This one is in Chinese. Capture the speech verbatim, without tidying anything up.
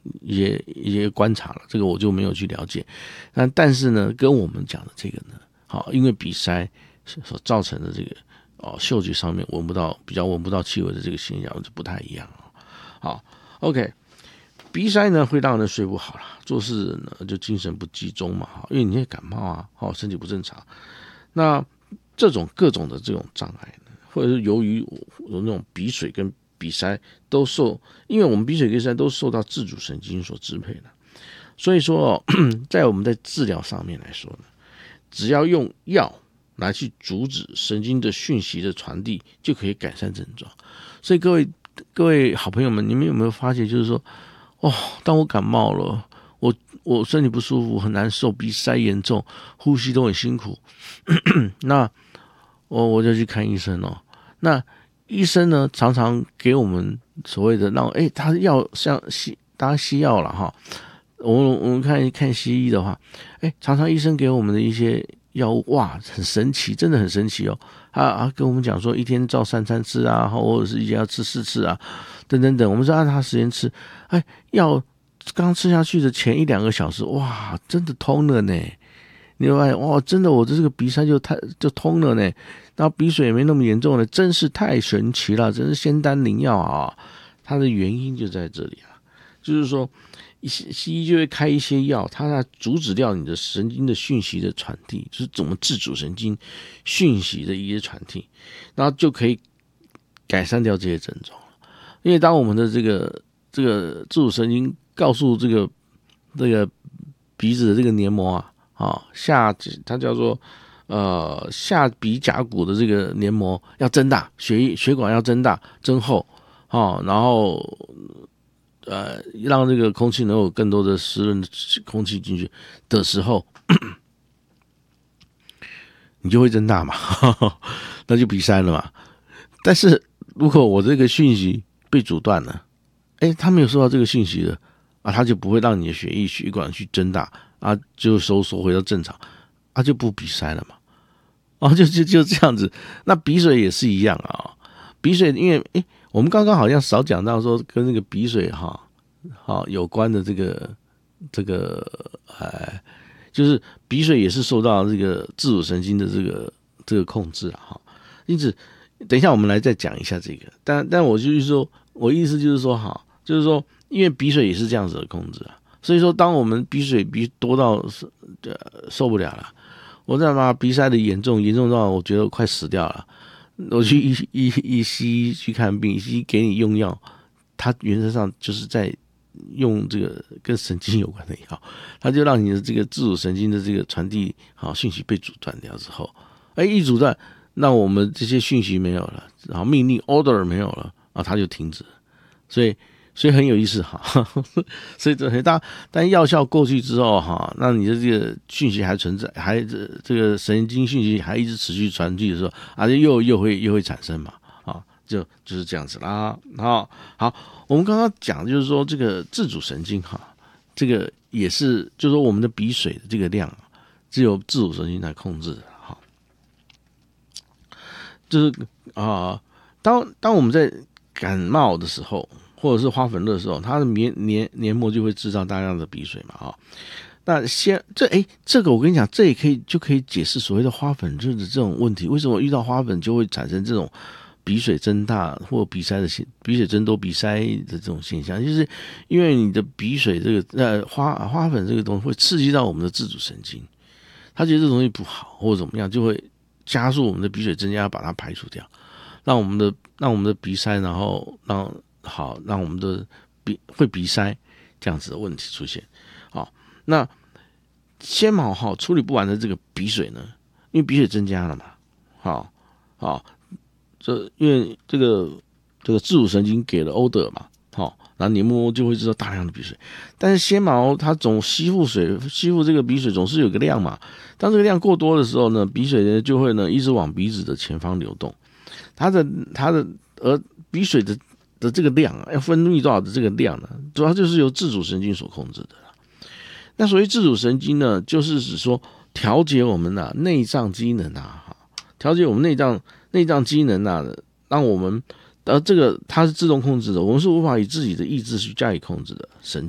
一些一些观察了，这个我就没有去了解。那但是呢，跟我们讲的这个呢，好，因为鼻塞所造成的这个哦嗅觉上面闻不到比较闻不到气味的这个现象就不太一样。好 ，OK， 鼻塞呢会让人睡不好啦，做事呢就精神不集中嘛，因为你会感冒啊，哦身体不正常。那这种各种的这种障碍呢，或者是由于有那种鼻水跟鼻塞都受，因为我们鼻水跟鼻塞都受到自主神经所支配的，所以说、哦、在我们在治疗上面来说呢，只要用药来去阻止神经的讯息的传递，就可以改善症状。所以各位各位好朋友们，你们有没有发现，就是说，哦，当我感冒了，我我身体不舒服，很难受，鼻塞严重，呼吸都很辛苦，那我我就去看医生哦。那医生呢，常常给我们所谓的让，哎，他药像西，当然西药了哈。我们我们看看西医的话，哎，常常医生给我们的一些药物，哇，很神奇，真的很神奇哦。他啊跟我们讲说，一天照三餐吃啊，或者是一天要吃四次啊，等等等。我们是按他时间吃，哎，药刚吃下去的前一两个小时，哇，真的通了呢。你会发现，哇，真的，我的这个鼻塞就太就通了呢，然后鼻水也没那么严重了，真是太神奇了，真是仙丹灵药啊！它的原因就在这里啊，就是说，西医就会开一些药，它来阻止掉你的神经的讯息的传递，就是怎么自主神经讯息的一些传递，然后就可以改善掉这些症状了。因为当我们的这个这个自主神经告诉这个这个鼻子的这个黏膜啊。哦、下它叫做呃下鼻甲骨的这个黏膜要增大，血血管要增大增厚，哦，然后呃让这个空气能有更多的湿润的空气进去的时候，你就会增大嘛，呵呵，那就鼻塞了嘛。但是如果我这个讯息被阻断了，哎，他没有收到这个讯息了啊，他就不会让你的血液血管去增大。啊，就收缩回到正常，啊，就不鼻塞了嘛，哦，就就就这样子。那鼻水也是一样啊，鼻水因为诶，我们刚刚好像少讲到说跟那个鼻水哈，好、哦、有关的这个这个呃，就是鼻水也是受到这个自主神经的这个这个控制啊，哈。因此，等一下我们来再讲一下这个，但但我就是说，我意思就是说，哈，就是说，因为鼻水也是这样子的控制啊。所以说，当我们鼻水鼻多到呃受不了了，我在妈鼻塞的严重，严重到我觉得我快死掉了。我去一一一西医去看病，西医给你用药，它原则上就是在用这个跟神经有关的药，它就让你的这个自主神经的这个传递好讯息被阻断掉之后，哎，一阻断，那我们这些讯息没有了，然后命令 order 没有了啊，它就停止，所以。所以很有意思哈，所以这很大，但药效过去之后哈，那你的这个讯息还存在，还这个神经讯息还一直持续传递的时候，啊，又又会又会产生嘛，啊，就就是这样子啦，好，好，我们刚刚讲就是说这个自主神经哈，这个也是就是说我们的鼻水的这个量只有自主神经来控制的哈，就是啊，当当我们在感冒的时候。或者是花粉热的时候，它的黏黏黏膜就会制造大量的鼻水嘛，啊、哦，那先这哎，这个我跟你讲，这也可以就可以解释所谓的花粉热的这种问题，为什么遇到花粉就会产生这种鼻水增大或鼻塞的现鼻水增多、鼻塞的这种现象，就是因为你的鼻水这个呃花花粉这个东西会刺激到我们的自主神经，他觉得这东西不好或者怎么样，就会加速我们的鼻水增加，把它排除掉，让我们的让我们的鼻塞，然后让好，让我们的鼻会鼻塞这样子的问题出现。好，那纤毛哈处理不完的这个鼻水呢，因为鼻水增加了嘛，好，好，这因为这个这个自主神经给了 order 嘛，好，然后黏膜就会制造大量的鼻水。但是纤毛它总吸附水，吸附这个鼻水总是有个量嘛，当这个量过多的时候呢，鼻水呢就会呢一直往鼻子的前方流动，它的它的而鼻水的。的这个量啊，要分泌多少的这个量呢？主要就是由自主神经所控制的。那所谓自主神经呢，就是指说调节我们啊内脏机能啊，调节我们内脏内脏机能啊，让我们而这个它是自动控制的，我们是无法以自己的意志去加以控制的神